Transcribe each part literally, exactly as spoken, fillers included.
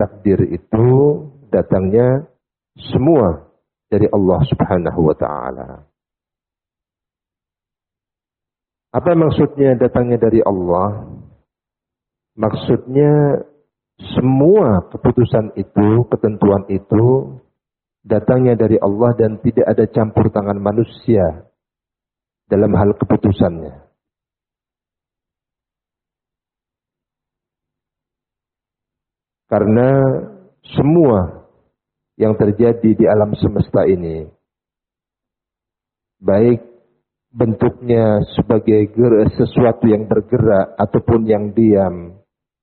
takdir itu datangnya semua dari Allah Subhanahu wa taala. Apa maksudnya datangnya dari Allah? Maksudnya semua keputusan itu, ketentuan itu datangnya dari Allah dan tidak ada campur tangan manusia dalam hal keputusannya. Karena semua yang terjadi di alam semesta ini, baik bentuknya sebagai sesuatu yang bergerak ataupun yang diam,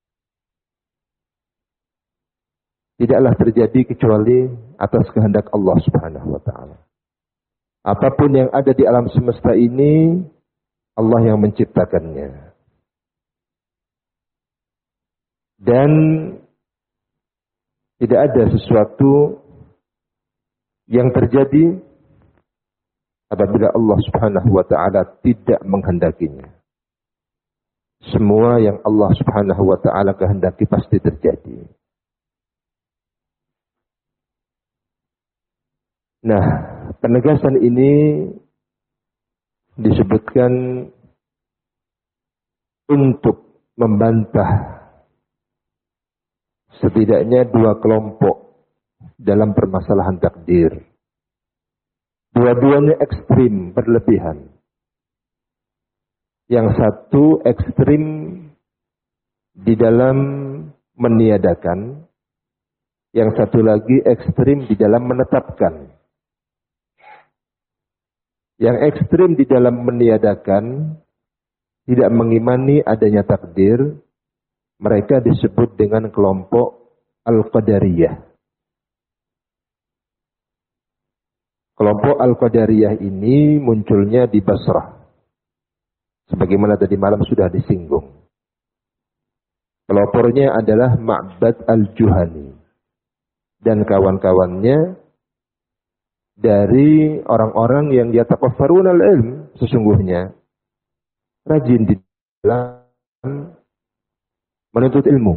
tidaklah terjadi kecuali atas kehendak Allah Subhanahu wa taala. Apapun yang ada di alam semesta ini, Allah yang menciptakannya. Dan tidak ada sesuatu yang terjadi apabila Allah Subhanahu wa taala tidak menghendakinya. Semua yang Allah Subhanahu wa taala kehendaki pasti terjadi. Nah, penegasan ini disebutkan untuk membantah setidaknya dua kelompok dalam permasalahan takdir. Dua-duanya ekstrim, berlebihan. Yang satu ekstrim di dalam meniadakan, yang satu lagi ekstrim di dalam menetapkan. Yang ekstrim di dalam meniadakan, tidak mengimani adanya takdir, mereka disebut dengan kelompok Al-Qadariyah. Kelompok Al-Qadariyah ini munculnya di Basrah. Sebagaimana tadi malam sudah disinggung. Pelopornya adalah Ma'bad Al-Juhani. Dan kawan-kawannya dari orang-orang yang yataqaffarun al-ilm sesungguhnya. Rajin di dalam menuntut ilmu.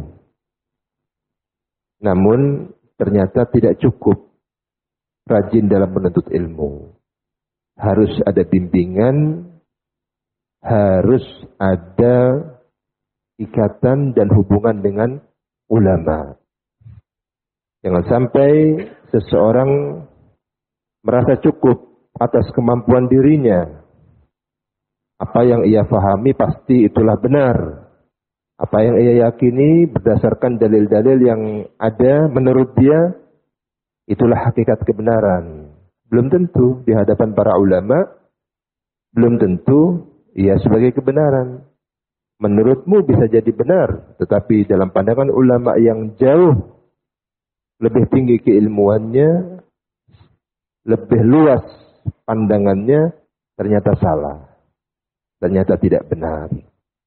Namun ternyata tidak cukup rajin dalam menuntut ilmu. Harus ada bimbingan, harus ada ikatan dan hubungan dengan ulama. Jangan sampai seseorang merasa cukup atas kemampuan dirinya. Apa yang ia fahami pasti itulah benar. Apa yang ia yakini berdasarkan dalil-dalil yang ada menurut dia, itulah hakikat kebenaran. Belum tentu di hadapan para ulama, belum tentu ia sebagai kebenaran. Menurutmu bisa jadi benar, tetapi dalam pandangan ulama yang jauh lebih tinggi keilmuannya, lebih luas pandangannya, ternyata salah. Ternyata tidak benar.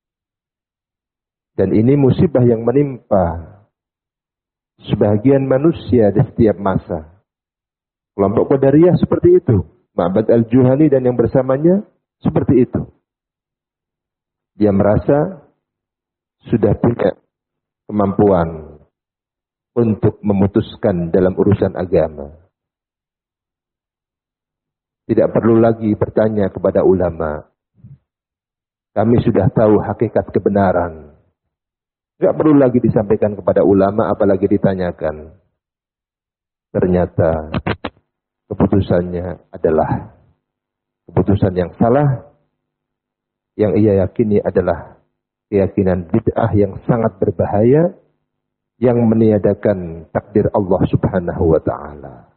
Dan ini musibah yang menimpa sebagian manusia di setiap masa. Kelompok Qadariyah seperti itu. Ma'bad Al-Juhani dan yang bersamanya seperti itu. Dia merasa sudah punya kemampuan untuk memutuskan dalam urusan agama. Tidak perlu lagi bertanya kepada ulama. Kami sudah tahu hakikat kebenaran. Tidak perlu lagi disampaikan kepada ulama, apalagi ditanyakan. Ternyata keputusannya adalah keputusan yang salah. Yang ia yakini adalah keyakinan bid'ah yang sangat berbahaya, yang meniadakan takdir Allah Subhanahu wa ta'ala.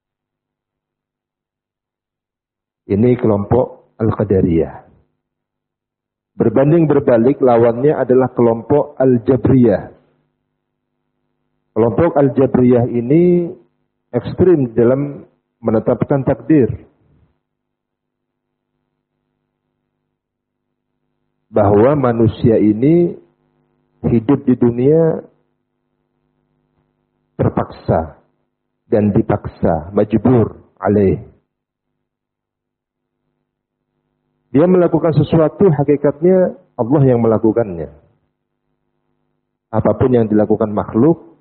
Ini kelompok Al-Qadariyah. Berbanding berbalik, lawannya adalah kelompok Al-Jabriyah. Kelompok Al-Jabriyah ini ekstrim dalam menetapkan takdir. Bahwa manusia ini hidup di dunia terpaksa dan dipaksa, majbur alaih. Dia melakukan sesuatu, hakikatnya Allah yang melakukannya. Apapun yang dilakukan makhluk,